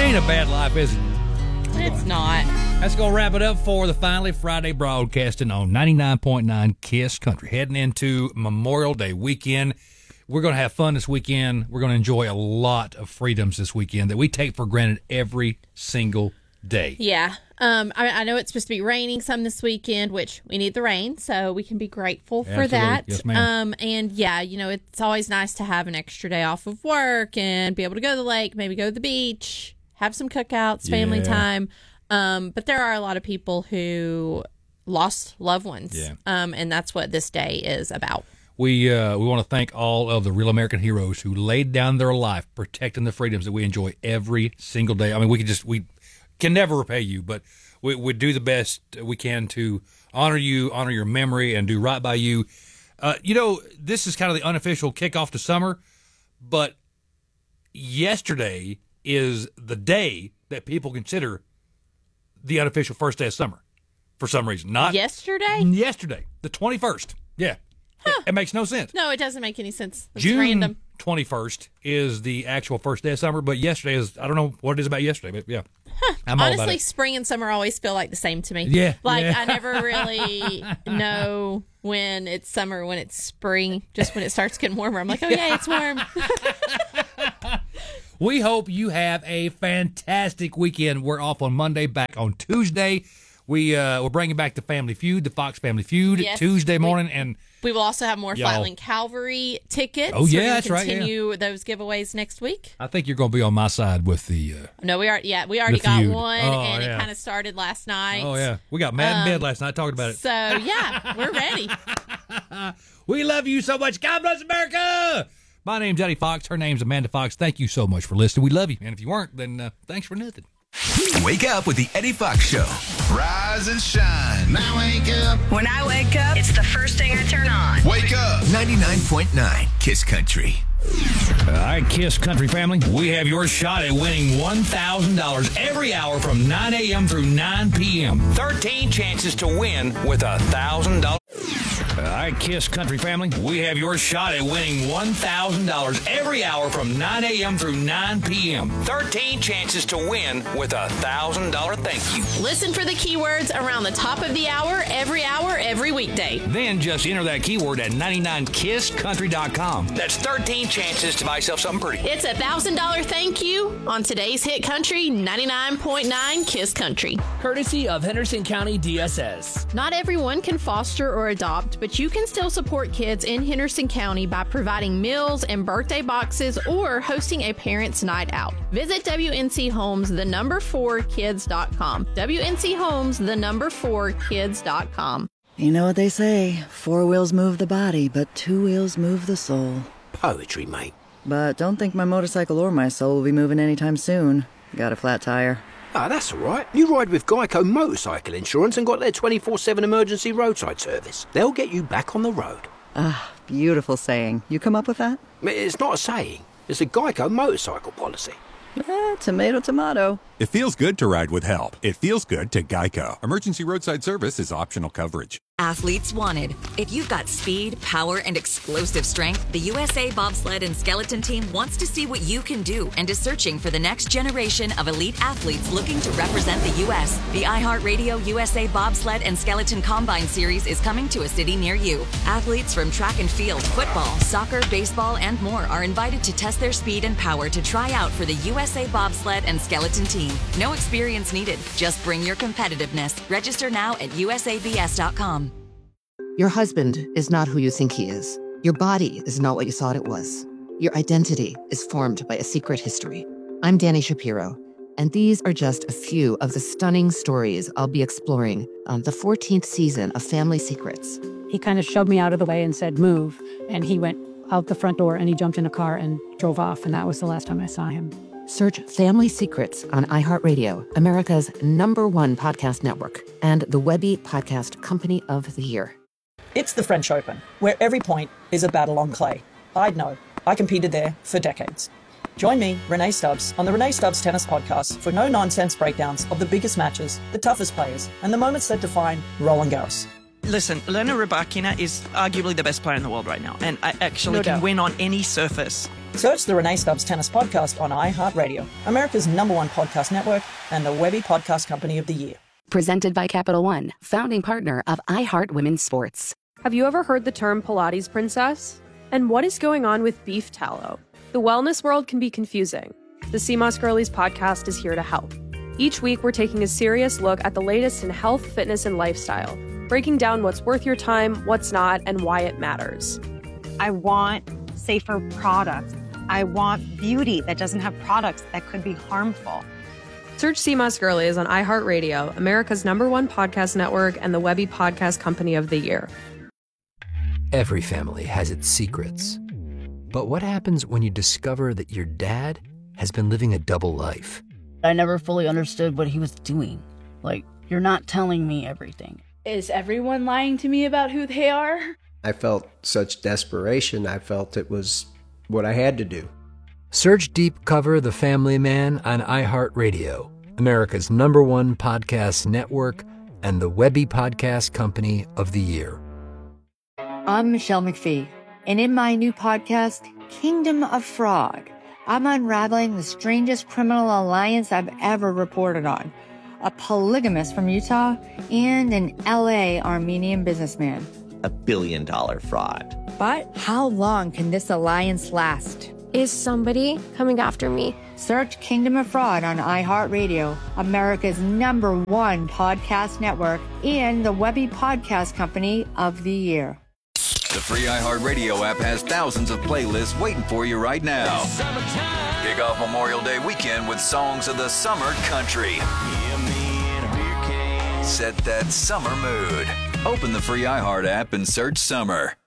ain't a bad life, is it? It's not. That's going to wrap it up for the Finally Friday broadcasting on 99.9 KISS Country. Heading into Memorial Day weekend. We're going to have fun this weekend. We're going to enjoy a lot of freedoms this weekend that we take for granted every single day. Yeah. I know it's supposed to be raining some this weekend, which we need the rain, so we can be grateful for that. Yes, ma'am. And yeah, it's always nice to have an extra day off of work and be able to go to the lake, maybe go to the beach, have some cookouts, family time. But there are a lot of people who lost loved ones. Yeah. And that's what this day is about. We want to thank all of the real American heroes who laid down their life protecting the freedoms that we enjoy every single day. I mean, we can never repay you, but we do the best we can to honor you, honor your memory, and do right by you. This is kind of the unofficial kickoff to summer, but yesterday is the day that people consider the unofficial first day of summer for some reason. Not yesterday? Yesterday, the 21st. Yeah. Huh. It makes no sense. No, it doesn't make any sense. It's June random. 21st is the actual first day of summer, but yesterday is, I don't know what it is about yesterday, but yeah. Huh. I'm all about Honestly, it. spring and summer always feel like the same to me. Yeah. I never really know when it's summer, when it's spring, just when it starts getting warmer. I'm like, oh, yeah, it's warm. We hope you have a fantastic weekend. We're off on Monday, back on Tuesday. We're bringing back the Family Feud, the Fox Family Feud, yes, Tuesday morning, and we will also have more Flatland Cavalry tickets. Oh, yeah, We're that's right. Continue those giveaways next week. I think you're going to be on my side with the. No, we already got feud. one, Oh, and yeah. it kind of started last night. Oh yeah, we got mad in bed last night talking about it. So yeah, we're ready. We love you so much. God bless America. My name's Eddie Fox. Her name's Amanda Fox. Thank you so much for listening. We love you, and if you weren't, then thanks for nothing. Wake up with the Eddie Fox Show. Rise and shine. Now wake up. When I wake up, it's the first thing I turn on. Wake up. 99.9 KISS Country. All right, KISS Country family, we have your shot at winning $1,000 every hour from 9 a.m. through 9 p.m. 13 chances to win with $1,000. All right, KISS Country family, we have your shot at winning $1,000 every hour from 9 a.m. through 9 p.m. 13 chances to win with $1,000 thank you. Listen for the keywords around the top of the hour, every weekday. Then just enter that keyword at 99kisscountry.com. That's 13 chances to buy yourself something pretty. It's $1,000 thank you on today's hit country, 99.9 KISS Country. Courtesy of Henderson County DSS. Not everyone can foster or adopt, but you can still support kids in Henderson County by providing meals and birthday boxes or hosting a parents' night out. Visit WNC Homes, the number 4kids.com. WNC Homes, the number 4kids.com. You know what they say, 4 wheels move the body, but 2 wheels move the soul. Poetry, mate. But don't think my motorcycle or my soul will be moving anytime soon. Got a flat tire. Ah, that's all right. You ride with Geico Motorcycle Insurance and got their 24/7 emergency roadside service. They'll get you back on the road. Ah, beautiful saying. You come up with that? It's not a saying. It's a Geico motorcycle policy. Tomato, tomato. It feels good to ride with help. It feels good to Geico. Emergency roadside service is optional coverage. Athletes wanted. If you've got speed, power, and explosive strength, the USA Bobsled and Skeleton Team wants to see what you can do and is searching for the next generation of elite athletes looking to represent the U.S. The iHeartRadio USA Bobsled and Skeleton Combine Series is coming to a city near you. Athletes from track and field, football, soccer, baseball, and more are invited to test their speed and power to try out for the USA Bobsled and Skeleton Team. No experience needed. Just bring your competitiveness. Register now at usabs.com. Your husband is not who you think he is. Your body is not what you thought it was. Your identity is formed by a secret history. I'm Danny Shapiro, and these are just a few of the stunning stories I'll be exploring on the 14th season of Family Secrets. He kind of shoved me out of the way and said, move. And he went out the front door and he jumped in a car and drove off. And that was the last time I saw him. Search Family Secrets on iHeartRadio, America's #1 podcast network, and the Webby Podcast Company of the Year. It's the French Open, where every point is a battle on clay. I'd know. I competed there for decades. Join me, Renee Stubbs, on the Renee Stubbs Tennis Podcast for no-nonsense breakdowns of the biggest matches, the toughest players, and the moments that define Roland Garros. Listen, Elena Rybakina is arguably the best player in the world right now, and I actually No can doubt. win on any surface. Search the Renee Stubbs Tennis Podcast on iHeartRadio, America's #1 podcast network, and the Webby Podcast Company of the Year. Presented by Capital One, founding partner of iHeart Women's Sports. Have you ever heard the term Pilates princess? And what is going on with beef tallow? The wellness world can be confusing. The CMOS Girlies podcast is here to help. Each week, we're taking a serious look at the latest in health, fitness, and lifestyle, breaking down what's worth your time, what's not, and why it matters. I want safer products. I want beauty that doesn't have products that could be harmful. Search CMOS Girlies on iHeartRadio, America's #1 podcast network, and the Webby Podcast Company of the Year. Every family has its secrets. But what happens when you discover that your dad has been living a double life? I never fully understood what he was doing. Like, you're not telling me everything. Is everyone lying to me about who they are? I felt such desperation. I felt it was what I had to do. Search Deep Cover The Family Man on iHeartRadio, America's #1 podcast network, and the Webby Podcast Company of the Year. I'm Michelle McPhee, and in my new podcast, Kingdom of Fraud, I'm unraveling the strangest criminal alliance I've ever reported on. A polygamist from Utah and an LA Armenian businessman. $1 billion fraud. But how long can this alliance last? Is somebody coming after me? Search Kingdom of Fraud on iHeartRadio, America's #1 podcast network, and the Webby Podcast Company of the Year. The free iHeartRadio app has thousands of playlists waiting for you right now. Kick off Memorial Day weekend with songs of the summer country. Set that summer mood. Open the free iHeart app and search summer.